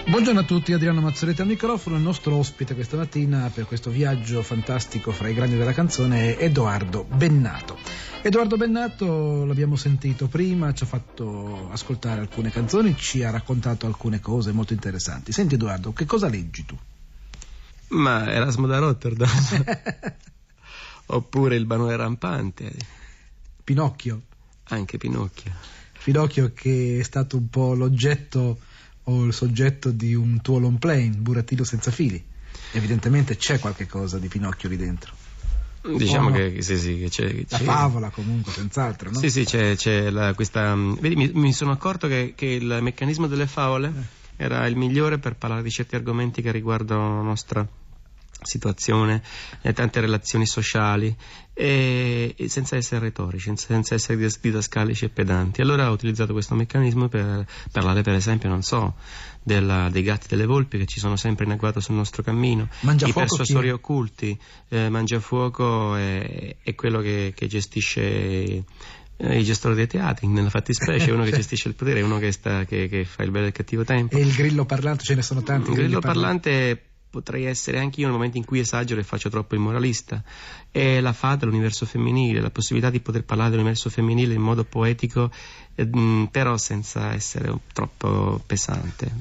Buongiorno a tutti, Adriano Mazzoletti al microfono. Il nostro ospite questa mattina per questo viaggio fantastico fra i grandi della canzone è Edoardo Bennato. Edoardo Bennato l'abbiamo sentito prima, ci ha fatto ascoltare alcune canzoni, ci ha raccontato alcune cose molto interessanti. Senti Edoardo, che cosa leggi tu? Ma Erasmo da Rotterdam oppure Il Barone Rampante. Pinocchio. Anche Pinocchio. Pinocchio che è stato un po' l'oggetto o il soggetto di un tuo long play, Burattino senza fili. Evidentemente c'è qualche cosa di Pinocchio lì dentro. Diciamo che sì, che c'è. La favola comunque, senz'altro, no? Sì, c'è questa. Vedi, mi sono accorto che il meccanismo delle favole era il migliore per parlare di certi argomenti che riguardano la nostra situazione, tante relazioni sociali, e senza essere retorici, senza essere didascalici e pedanti. Allora ho utilizzato questo meccanismo per parlare, per esempio, non so, dei gatti e delle volpi che ci sono sempre in agguato sul nostro cammino, i persuasori occulti. Mangiafuoco è quello che gestisce i gestori dei teatri, nella fattispecie uno che gestisce il potere, uno che fa il bello e il cattivo tempo. E il grillo parlante, ce ne sono tanti. Il grillo parlante potrei essere anche io nel momento in cui esagero e faccio troppo il moralista. E la fata, l'universo femminile, la possibilità di poter parlare dell'universo femminile in modo poetico, però senza essere troppo pesante.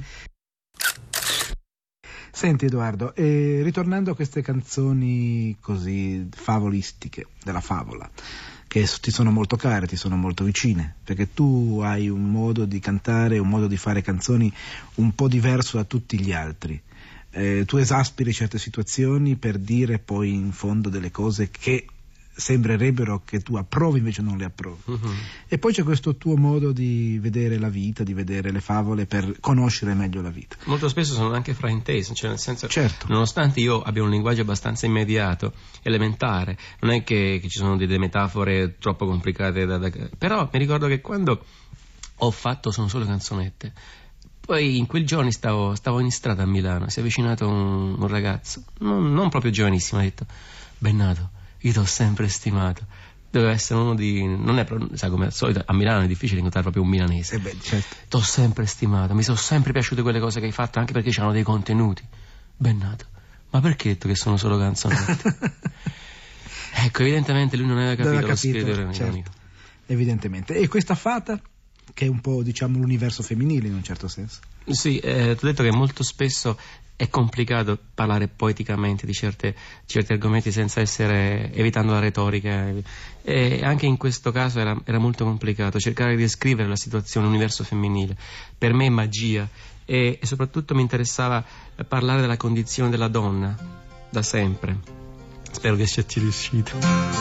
Senti Edoardo, ritornando a queste canzoni così favolistiche, della favola, che ti sono molto care, ti sono molto vicine, perché tu hai un modo di cantare, un modo di fare canzoni un po' diverso da tutti gli altri. Tu esasperi certe situazioni per dire poi in fondo delle cose che sembrerebbero che tu approvi, invece non le approvi. E poi c'è questo tuo modo di vedere la vita, di vedere le favole per conoscere meglio la vita. Molto spesso sono anche fraintese, cioè nel senso, certo, nonostante io abbia un linguaggio abbastanza immediato, elementare, non è che ci sono delle metafore troppo complicate però mi ricordo che quando ho fatto Sono solo canzonette, poi in quel giorno stavo in strada a Milano, si è avvicinato un ragazzo, non proprio giovanissimo, ha detto: Bennato, io ti ho sempre stimato. Doveva essere uno di... non è, sai, come al solito a Milano è difficile incontrare proprio un milanese. Certo. Ti ho sempre stimato, mi sono sempre piaciute quelle cose che hai fatto, anche perché c'erano dei contenuti. Bennato, ma perché hai detto che sono solo canzonette? Ecco, evidentemente lui non aveva capito lo scrittore, certo, evidentemente. E questa fata, che è un po', diciamo, l'universo femminile in un certo senso. Sì, ti ho detto che molto spesso è complicato parlare poeticamente di certi argomenti senza evitando la retorica, e anche in questo caso era molto complicato cercare di descrivere la situazione, l'universo femminile. Per me è magia, e soprattutto mi interessava parlare della condizione della donna da sempre. Spero che sia riuscito.